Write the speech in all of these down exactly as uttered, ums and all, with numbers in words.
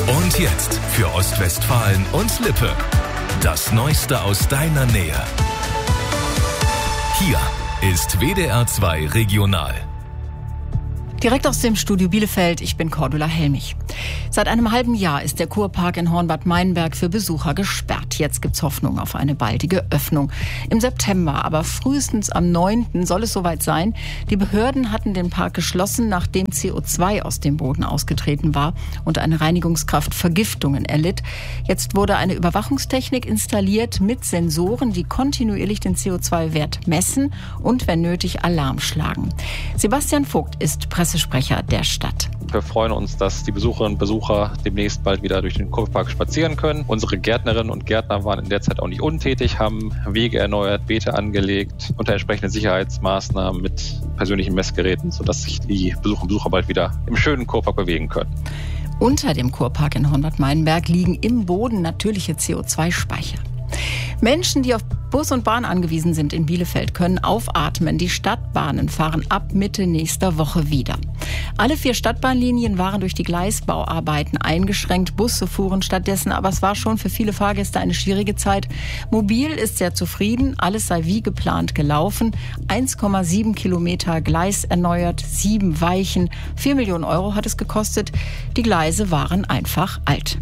Und jetzt für Ostwestfalen und Lippe. Das Neueste aus deiner Nähe. Hier ist W D R zwei Regional. Direkt aus dem Studio Bielefeld, ich bin Cordula Helmich. Seit einem halben Jahr ist der Kurpark in Hornbad Meinberg für Besucher gesperrt. Jetzt gibt's Hoffnung auf eine baldige Öffnung. Im September, aber frühestens am neunten soll es soweit sein. Die Behörden hatten den Park geschlossen, nachdem C O zwei aus dem Boden ausgetreten war und eine Reinigungskraft Vergiftungen erlitt. Jetzt wurde eine Überwachungstechnik installiert mit Sensoren, die kontinuierlich den C O zwei Wert messen und, wenn nötig, Alarm schlagen. Sebastian Vogt ist Pressesprecher der Stadt. Wir freuen uns, dass die Besucherinnen und Besucher demnächst bald wieder durch den Kurpark spazieren können. Unsere Gärtnerinnen und Gärtner waren in der Zeit auch nicht untätig, haben Wege erneuert, Beete angelegt, unter entsprechenden Sicherheitsmaßnahmen mit persönlichen Messgeräten, sodass sich die Besucher und Besucher bald wieder im schönen Kurpark bewegen können. Unter dem Kurpark in Hornbad Meinberg liegen im Boden natürliche C O zwei Speicher. Menschen, die auf Bus und Bahn angewiesen sind in Bielefeld, können aufatmen. Die Stadtbahnen fahren ab Mitte nächster Woche wieder. Alle vier Stadtbahnlinien waren durch die Gleisbauarbeiten eingeschränkt. Busse fuhren stattdessen, aber es war schon für viele Fahrgäste eine schwierige Zeit. Mobil ist sehr zufrieden. Alles sei wie geplant gelaufen. eins Komma sieben Kilometer Gleis erneuert, sieben Weichen. vier Millionen Euro hat es gekostet. Die Gleise waren einfach alt.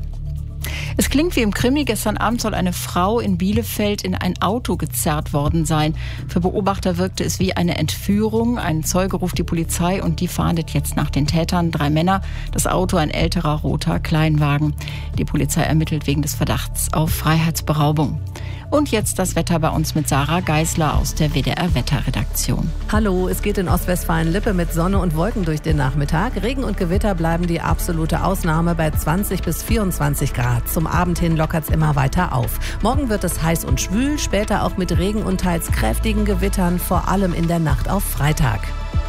Es klingt wie im Krimi. Gestern Abend soll eine Frau in Bielefeld in ein Auto gezerrt worden sein. Für Beobachter wirkte es wie eine Entführung. Ein Zeuge ruft die Polizei und die fahndet jetzt nach den Tätern. Drei Männer, das Auto ein älterer roter Kleinwagen. Die Polizei ermittelt wegen des Verdachts auf Freiheitsberaubung. Und jetzt das Wetter bei uns mit Sarah Geisler aus der W D R-Wetterredaktion. Hallo, es geht in Ostwestfalen-Lippe mit Sonne und Wolken durch den Nachmittag. Regen und Gewitter bleiben die absolute Ausnahme bei zwanzig bis vierundzwanzig Grad. Zum Abend hin lockert's immer weiter auf. Morgen wird es heiß und schwül, später auch mit Regen und teils kräftigen Gewittern, vor allem in der Nacht auf Freitag.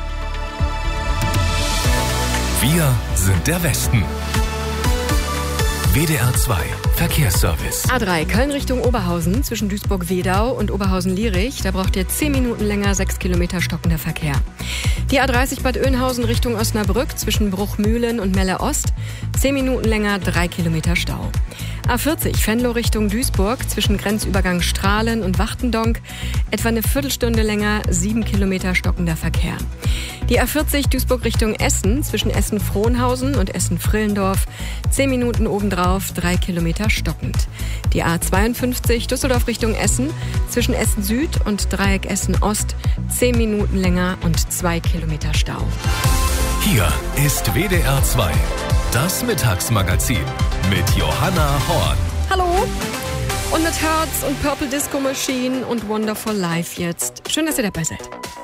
Wir sind der Westen. W D R zwei Verkehrsservice. A drei Köln Richtung Oberhausen zwischen Duisburg-Wedau und Oberhausen-Lierich. Da braucht ihr zehn Minuten länger, sechs Kilometer stockender Verkehr. Die A dreißig Bad Oeynhausen Richtung Osnabrück zwischen Bruchmühlen und Melle Ost. zehn Minuten länger, drei Kilometer Stau. A vierzig Venlo Richtung Duisburg zwischen Grenzübergang Strahlen und Wachtendonk. Etwa eine Viertelstunde länger, sieben Kilometer stockender Verkehr. Die A vierzig Duisburg Richtung Essen zwischen Essen-Frohnhausen und Essen-Frillendorf. zehn Minuten obendrauf, drei Kilometer stockend. Die A zweiundfünfzig Düsseldorf Richtung Essen zwischen Essen Süd und Dreieck Essen Ost. zehn Minuten länger und zwei Kilometer Stau. Hier ist W D R zwei, das Mittagsmagazin mit Johanna Horn. Hallo! Und mit Herz und Purple Disco Machine und Wonderful Life jetzt. Schön, dass ihr dabei seid.